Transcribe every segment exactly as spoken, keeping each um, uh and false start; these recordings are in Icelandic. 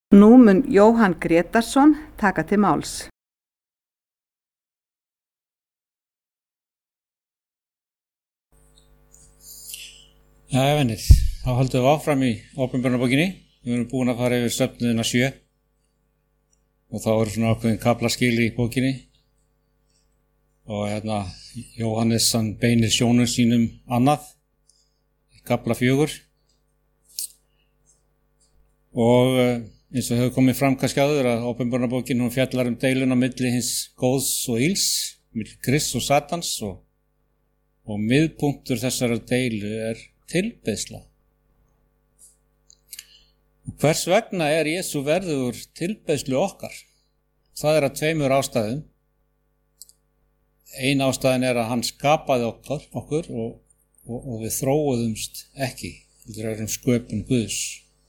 Nú mun Jóhann Grétarsson taka til máls. Jæja, venir, þá höldum við áfram í Opinberunarbókinni. Við erum búin að fara yfir söfnuðina sjö og þá eru svona ákveðin kaflaskil í bókinni og hérna Jóhannes hann beinir sjónum sínum annað í kafla fjögur og eins og hefur komið fram kannski áður að Opinberunarbókin hún fjallar um deiluna milli hins góðs og ills, milli Krists og Satans og, og miðpunktur þessara deilu er tilbeiðsla. Og hvers vegna er Jesú verður tilbeiðslu okkar? Það er að tveimur ástæðum. Ein ástæðin er að hann skapaði okkur, okkur og, og, og við þróuðumst ekki. Við erum sköpun Guðs.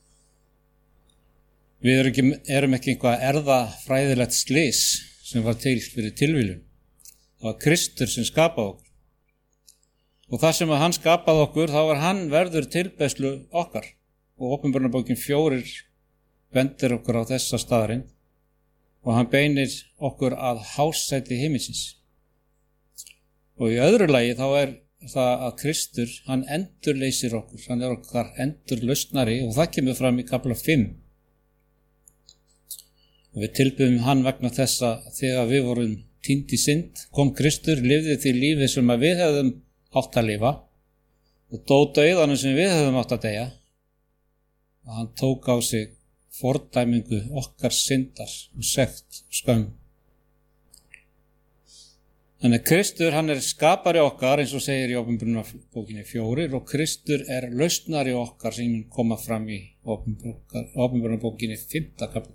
Við erum ekki, erum ekki einhvað erfðafræðilegt slys sem var til fyrir tilviljun. Það var Kristur sem skapaði okkur. Og það sem að hann skapaði okkur, þá var hann verður tilbeiðslu okkar. Og Opinberunarbókin fjórir bendir okkur á þessa staðarinn og hann beinir okkur að hásæti himinsins. Og í öðru lagi þá er það að Kristur, hann endurleysir okkur, hann er okkar endurlausnari og það kemur fram í kafla fimm. Og við tilbyðum hann vegna þess að þegar við vorum týnd í synd, kom Kristur, lifði því lífi sem að við hefðum átt að lifa og dó dauðanum sem við höfum átt að deyja og hann tók á sig fordæmingu okkar syndar og sekt og skömm. Þannig að Kristur hann er skapari okkar eins og segir í Opinberunarbókinni fjórir og Kristur er lausnari okkar sem mun koma fram í Opinberunarbókinni fimmta kafla.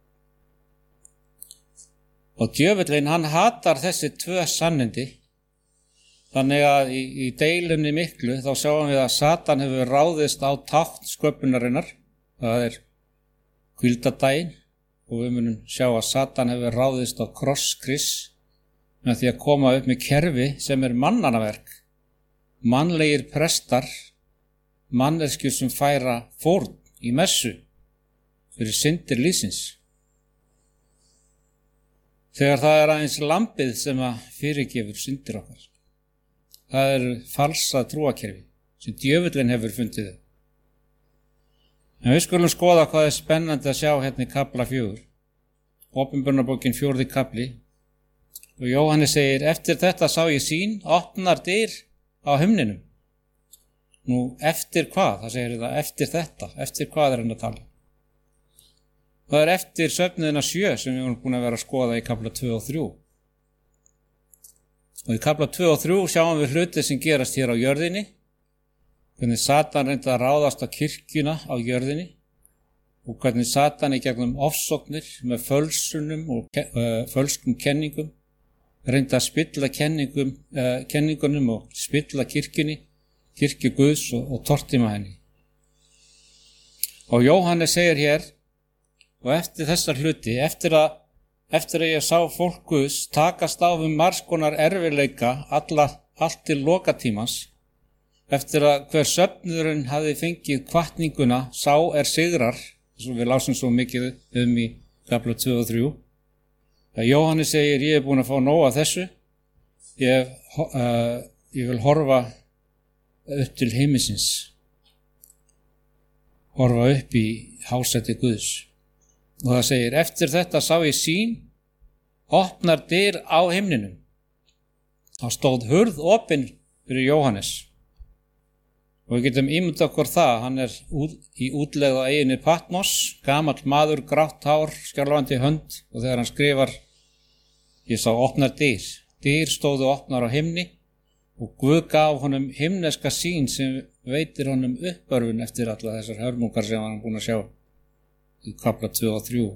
Og djöfullinn hann hatar þessi tvö sannindi. Þannig að í, í deilunni miklu þá sjáum við að Satan hefur ráðist á tákn sköpunarinnar, það er hvíldardaginn og við munum sjá að Satan hefur ráðist á kross Krists með því að koma upp með kerfi sem er mannanaverk, mannlegir prestar, manneskjur sem færa fórn í messu fyrir syndir lífsins. Þegar það er aðeins lambið sem að fyrirgefur syndir okkar. Það er falsa trúakerfi sem djöfullinn hefur fundið. En við skulum skoða hvað er spennandi að sjá hérna í kafla fjögur. Opinberunarbókin fjórði kafli. Og Jóhannes segir, eftir þetta sá ég sýn, opnar dyr á himninum. Nú, eftir hvað? Það segir það, eftir þetta. Eftir hvað er hann að tala? Það er eftir söfnuðina sjö sem við erum búin að vera að skoða í kafla tvö og þrjú. Og í kafla tvö og þrjú sjáum við hluti sem gerast hér á jörðinni, hvernig Satan reyndi að ráðast á kirkjuna á jörðinni og hvernig Satan í gegnum ofsóknir með fölsunum og ke- uh, fölskum kenningum reyndi að spilla kenningum, uh, kenningunum og spilla kirkjunni, kirkju Guðs og, og tortíma henni. Og Jóhannes segir hér, og eftir þessar hluti, eftir að Eftir að ég sá fólk Guðs takast á um margs konar erfiðleika alla, allt til lokatímans, eftir að hver söfnuðurinn hafi fengið hvatninguna, sá er sigrar, eins og við lásum svo mikið um í kafla tvö og þrjú. Það Jóhannes segir, ég er búin að fá nóg af þessu, ég, uh, ég vil horfa upp til himinsins, horfa upp í hásæti Guðs. Og það segir, eftir þetta sá ég sýn, opnar dyr á himninum. Þá stóð hurð opin fyrir Jóhannes. Og við getum ímyndað okkur það, hann er út, í útlegð á eyjunni Patmos, gamall maður, grátt hár, skjálfandi hönd og þegar hann skrifar, ég sá opnar dyr. Dyr stóðu opnar á himni og Guð gaf honum himneska sýn sem veitir honum uppörfun eftir alla þessar hörmungar sem hann er búin að sjá. Í kafla tvö og þrjú.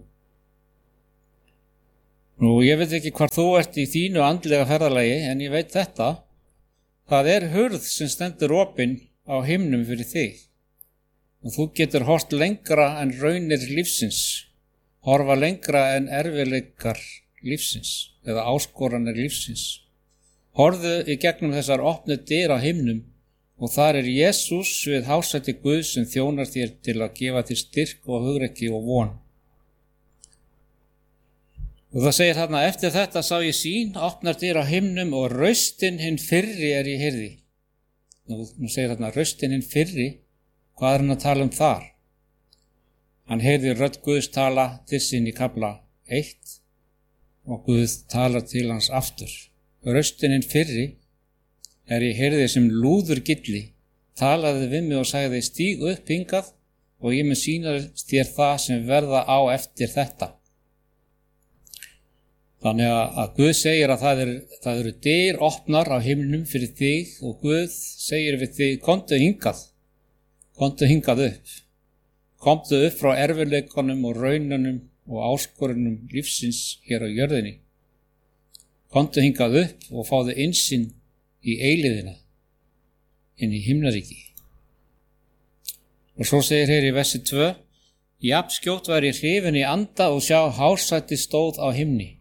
Nú, ég veit ekki hvar þú ert í þínu andlega ferðalagi, en ég veit þetta. Það er hurð sem stendur opin á himnum fyrir þig. Og þú getur hort lengra en raunir lífsins, horfa lengra en erfiðleikar lífsins, eða áskoranir lífsins. Horfðu í gegnum þessar opnu dyr á himnum og þar er Jesús við hásæti Guðs sem þjónar þér til að gefa þér styrk og hugrekki og von. Og það segir þarna, eftir þetta sá ég sýn, opnar dyr á himnum og raustin hinn fyrri er ég heyrði. Nú, nú segir þarna, raustin hinn fyrri, hvað er hann að tala um þar? Hann heyrði rödd Guðs tala til sín í kafla eitt og Guð talar til hans aftur. Raustin hinn fyrri er ég heyrði sem lúður gilli, talaði við mig og sagði stíg upp hingað og ég mun sýna þér það sem verða á eftir þetta. Þannig að Guð segir að það, er, það eru dyr opnar á himnum fyrir þig og Guð segir við þig, komdu hingað, komdu hingað upp, komdu upp frá erfiðleikunum og raununum og áskorunum lífsins hér á jörðinni. Komdu hingað upp og fáðu innsýn í eilíðina, inn í himnaríki. Og svo segir hér í versi tvö, jafn skjótt var ég hrifinn í anda og sjá hársæti stóð á himni.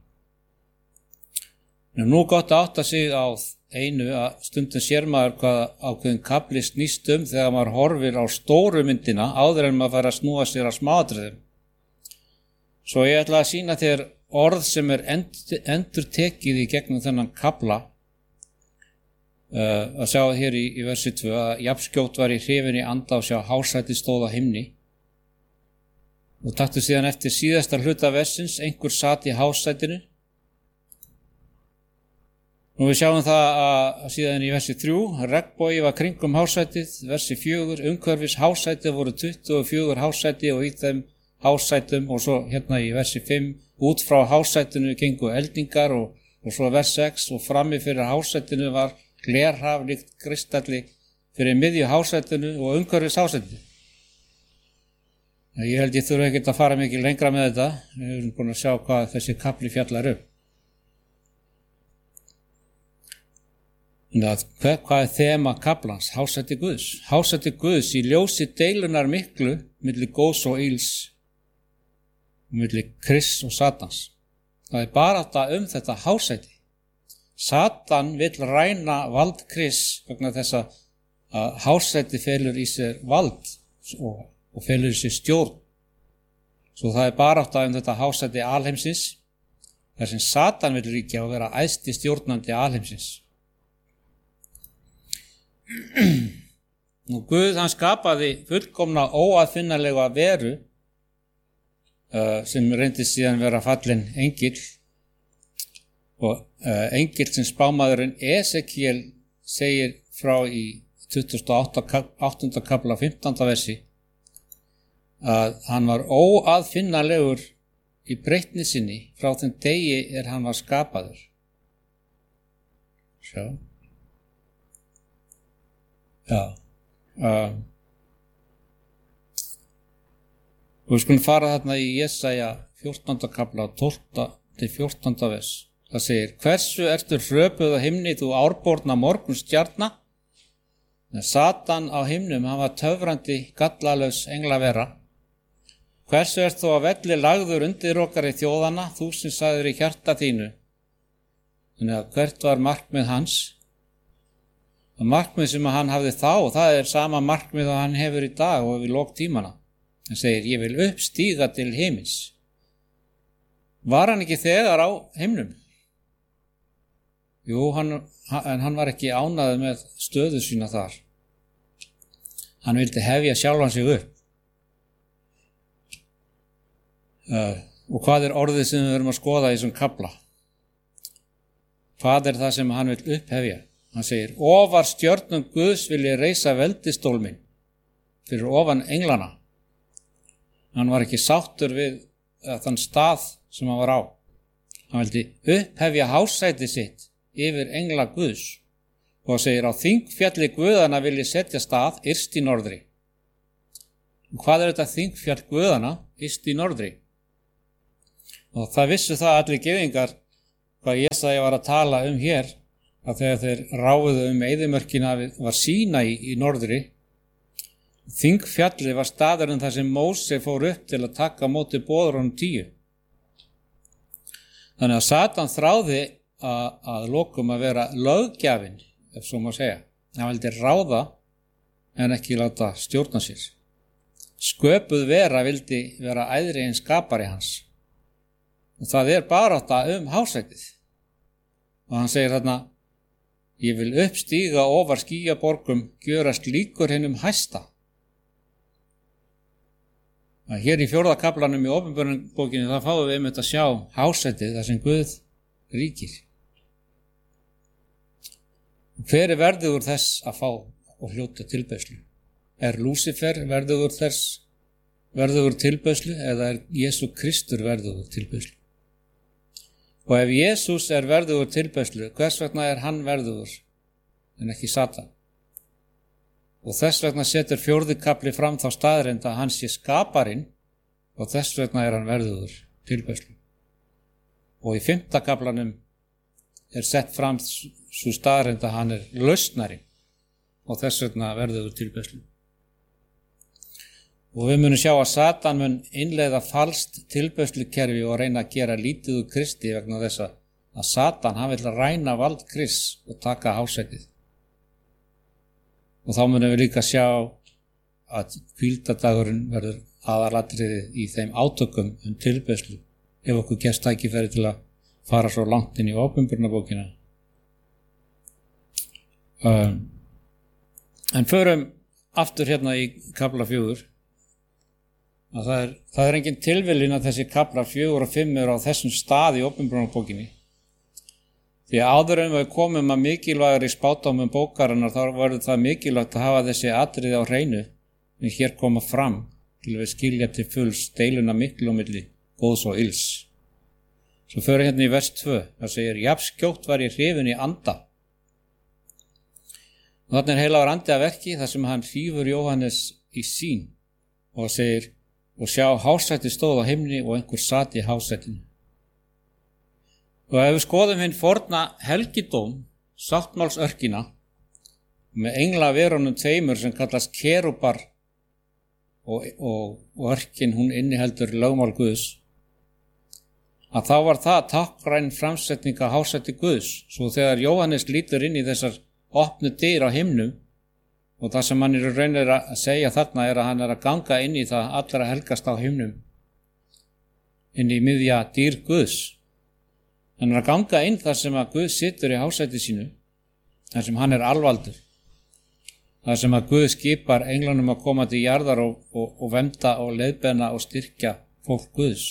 Nú gott að átta sig á einu að stundum sér maður hvað ákveðin kafli snýst um þegar maður horfir á stóru myndina áður en maður fær að snúa sér á smáatriðum. Svo ég ætla að sýna þér orð sem er endur, endur tekið í gegnum þennan kafla. Uh, að sjá hér í, í versi tvö að jafnskjótt var ég hrifinn í anda og sjá hársæti stóð á himni. Og taktu síðan eftir síðasta hluta versins, einhver sat í hársætinu. Nú við sjáum það að síðan í versi þrjú, regnbogi var kringum hársætið, versi fjögur, umhverfis hársætið voru tuttugu og fjögur hársæti og í þeim hársætum og svo hérna í versi fimm, út frá hársætinu gengu eldingar og, og svo vers sex og frammi fyrir hársætinu var glerhaf líkt kristalli fyrir miðju hársætinu og umhverfis hársætinu. Ég held ég þurfa ekkert að fara mikið lengra með þetta, við erum búin að sjá hvað þessi kafli fjallar upp. Að, hvað er þema kaflans? Hásæti Guðs. Hásæti Guðs í ljósi deilunar miklu milli góðs og ills, milli Krists og Satans. Það er bara þetta um þetta hásæti. Satan vill ræna vald Krists vegna þess að hásæti felur í sér vald og, og felur í sér stjórn. Svo það er bara þetta um þetta hásæti alheimsins, þar sem Satan vill ríkja og vera æðsti stjórnandi alheimsins. Nú Guð hann skapaði fullkomna óaðfinnanlega veru uh, sem reyndi síðan vera fallinn engill og uh, engill sem spámaðurinn Esekiel segir frá í tuttugasta og áttunda kafla fimmtánda versi að hann var óaðfinnanlegur í breytni sinni frá þeim degi er hann var skapaður. Sjá. Já, uh, og við skulum fara þarna í Jesaja fjórtánda kafla tólfta til fjórtánda vers. Það segir, hversu ertu hröpuð á himni þú árborna morgunstjarna? Satan á himnum, hann var töfrandi gallalaus englavera. Hversu ert þú á velli lagður undir okkar í þjóðana, þú sem sagður í hjarta þínu? Þannig að hvert var markmið hans? Það markmið sem hann hafði þá, það er sama markmið að hann hefur í dag og við lok tímana. Hann segir, ég vil uppstíga til himins. Var hann ekki þegar á himnum? Jú, hann, en hann var ekki ánægður með stöðu sína þar. Hann vildi hefja sjálfan sig upp. Uh, og hvað er orðið sem við verum að skoða í þessum kafla? Hvað er það sem hann vil upphefja? Hann segir, ofar stjörnum Guðs vil ég reisa veldistól minn fyrir ofan englana. Hann var ekki sáttur við þann stað sem hann var á. Hann vildi upphefja hásæti sitt yfir engla Guðs og segir, á þingfjalli Guðana vil ég setja stað yst í norðri. Og hvað er þetta þingfjall Guðana yst í norðri? Og það vissu það allir gyðingar hvað Jesaja var að tala um hér, að þegar þeir ráfuðu um eyðimörkina var Sínaí í norðri. Þingfjalli var staðurinn þar sem Móse fór upp til að taka á móti boðorðunum tíu. Þannig að Satan þráði að, að lokum að vera löggjafinn, ef svo má segja. Hann vildi ráða en ekki láta stjórna sér. Sköpuð vera vildi vera æðri en skapari hans. Og það er barátta um hásætið. Og hann segir þarna, ég vil uppstíga ofar skýjaborgum, gjörast líkur hinum hæsta. Að hér í fjórða kaflanum í Opinberunarbókinni það fáum við einmitt að sjá hásætið þar sem Guð ríkir. Hver er verðugur þess að fá og hljóta tilbeiðslu? Er Lúsifer verðugur þess verðugur tilbeiðslu eða er Jesú Kristur verðugur tilbeiðslu? Og ef Jesús er verðugur tilbeiðslu, hvers vegna er hann verðugur en ekki Satan? Og þess vegna setur fjórði kafli fram þá staðreynd að hann sé skaparinn og þess vegna er hann verðugur tilbeiðslu. Og í fimmta kaflanum er sett fram svo staðreynd að hann er lausnarinn og þess vegna verðugur tilbeiðslu. Og við munum sjá að Satan mun innleiða falskt tilbeiðslukerfi og reyna að gera lítið úr Kristi vegna þess að Satan hann vil ræna vald Krists og taka hásætið. Og þá munum við líka sjá að hvíldardagurinn verður aðalatriði í þeim átökum um tilbeiðslu ef okkur gefst tækifæri til að fara svo langt inn í Opinberunarbókina. Um, en förum aftur hérna í kafla fjögur. Að það er, það er engin tilviljun að þessi kaflar fjögur og fimm eru á þessum stað í Opinberunarbókinni. Því að áður en við komum að mikilvægur í spádómum bókarinnar þá verður það mikilvægt að hafa þessi atriði á hreinu en hér koma fram til við skilja til fulls deiluna miklu á milli góðs og ills. Svo förum hérna í vers tvö, það segir, jafnskjótt var ég hrifinn í anda. Og þarna er heilagur andi að verki þar sem hann hrífur Jóhannes í sín og segir, og sjá hásæti stóð á himni og einhver sat í hásætinu. Og ef við skoðum hinn forna helgidóm, sáttmálsörkina, með engla verunum tveimur sem kallast kerúbar og, og, og örkin hún inniheldur lögmál Guðs, að þá var það táknræn framsetning af hásæti Guðs, svo þegar Jóhannes lítur inn í þessar opnu dyr á himnum, og það sem hann er raunir að segja þarna er að hann er að ganga inn í það allra helgast á himnum, inn í miðja dýr Guðs. Hann er að ganga inn þar sem að Guð situr í hásæti sínu, þar sem hann er alvaldur, þar sem að Guð skipar englanum að koma til jarðar og, og, og vernda og leiðbeina og styrkja fólk Guðs.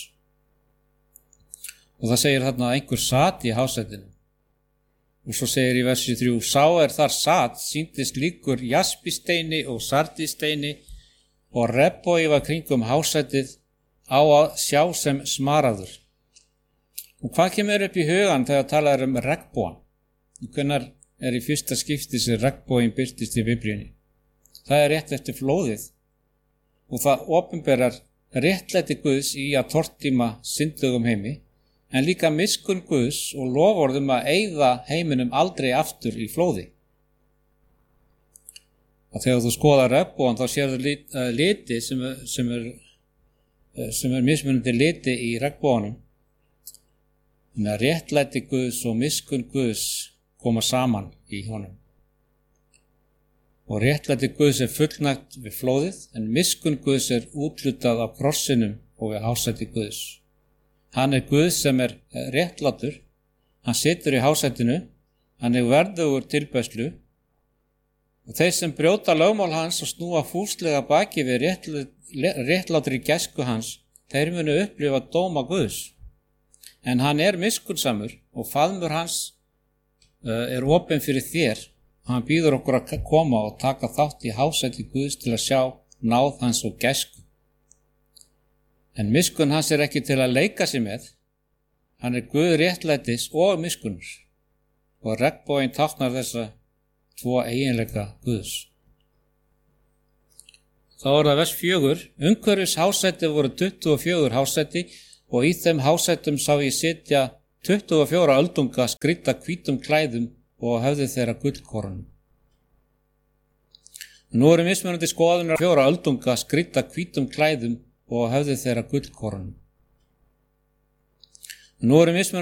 Og það segir þarna að einhver sat í hásætinu. Og svo segir í versi þrjú, sá er þar sat, sýndist líkur jaspisteini og sardisteini og rebbói var kringum hásætið á að sjá sem smaraður. Og hvað kemur upp í hugan þegar talað um regnbogan? Hvenær er í fyrsta skipti sem regnboginn birtist í Biblíunni? Það er rétt eftir flóðið og það opinberar réttlæti Guðs í að tortíma syndugum heimi, en líka miskunn Guðs og loforðum að eyða heiminum aldrei aftur í flóði. Og þegar þú skoðar regnbogann þá sérðu lit, uh, liti sem er, sem er, uh, sem er mismunandi liti í regnboganum. Þannig að réttlæti Guðs og miskunn Guðs koma saman í honum. Og réttlæti Guðs er fullnægt við flóðið, en miskunn Guðs er úthlutað á krossinum og við hásæti Guðs. Hann er Guð sem er réttlátur, hann situr í hásætinu, hann er verðugur tilbeiðslu og þeir sem brjóta lögmál hans og snúa fúslega baki við réttlátri gæsku hans, þeir munu upplifa dóma Guðs. En hann er miskunnsamur og faðmur hans uh, er opinn fyrir þér og hann býður okkur að koma og taka þátt í hásæti Guðs til að sjá náð hans og gæsku. En miskunn hans er ekki til að leika sig með, hann er Guð réttlætis og miskunnur og regnboginn táknar þessa tvo eiginleika Guðs. Þá er það vers fjögur, umhverfis hásæti voru tuttugu og fjögur hásæti og í þeim hásætum sá ég sitja tuttugu og fjóra öldunga skrýdda hvítum klæðum og á höfði þeirra gullkorunum. Nú eru mismunandi skoðunar fjóra öldunga skrýdda hvítum klæðum og á höfði þeirra gullkorunum. Nú eru mismunandi